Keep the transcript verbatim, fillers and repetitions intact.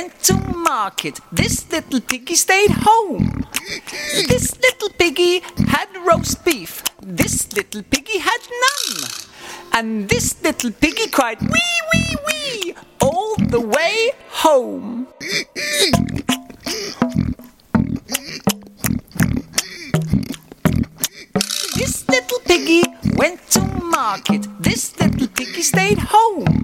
went to market. This little piggy stayed home. This little piggy had roast beef. This little piggy had none. And this little piggy cried wee, wee, wee all the way home. This little piggy went to market. This little piggy stayed home.